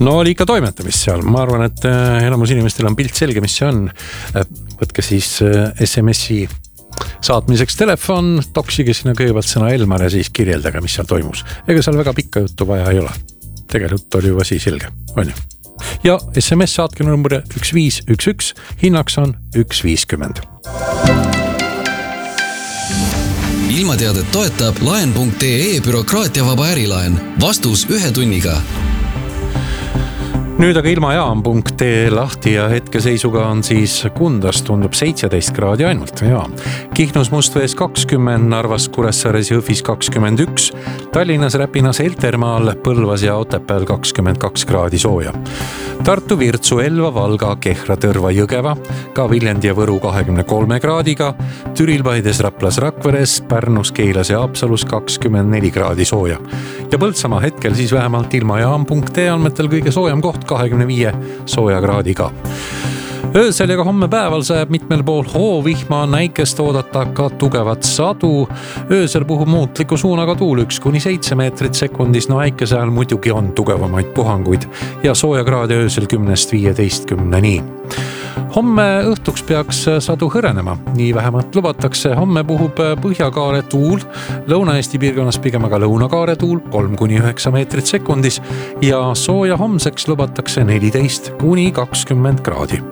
No oli ikka toimetamist seal. Ma arvan, et enamus inimestel on pilt selge, mis see on. Võtke siis SMS-i saatmiseks telefon, toksige sinna kõigepealt sõna Elmar ja siis kirjeldage, mis seal toimus. Ega seal väga pikka juttu vaja ei ole. Tegelikult oli juba selge, on ju. Ja SMS saatke numbri 1511, hinnaks on 1.50. Ilmateadet toetab laen.ee bürokraatiavaba ärilaen. Vastus 1 tunniga. Nüüd aga ilmajaam.ee lahti ja hetkeseisuga on siis Kundas tundub 17 kraadi ainult. Ja. Kihnus Mustvees 20, Narvas Kuressaares Jõhvis 21, Tallinnas Räpinas Eltermaal, Põlvas ja Otepääl 22 kraadi sooja. Tartu, Virtsu, Elva, Valga, Kehra, Tõrva, Jõgeva, ka Viljandi ja Võru 23 kraadiga, Türil, Paides, Raplas, Rakveres, Pärnus, Keilas ja Haapsalus 24 kraadi sooja. Ja Põltsamaa hetkel siis vähemalt ilmajaam.ee andmetel kõige soojam koht 25 sooja kraadiga. Öösel ja ka homme päeval sajab mitmel pool hoovihma, näikest oodata ka tugevat sadu. Öösel puhub muutliku suunaga tuul 1-7 meetrit sekundis, no äikese ajal muidugi on tugevamaid puhanguid ja sooja kraadi öösel 10-15. Homme õhtuks peaks sadu hõrenema, nii vähemalt lubatakse. Homme puhub põhjakaare tuul, Lõuna-Eesti piirkonnas pigem aga lõunakaare tuul 3-9 meetrit sekundis ja sooja homseks lubatakse 14-20 kraadi.